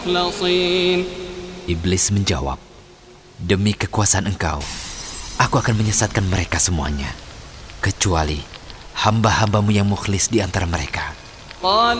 Iblis menjawab, "Demi kekuasaan engkau, aku akan menyesatkan mereka semuanya, kecuali hamba-hambamu yang mukhlis di antara mereka."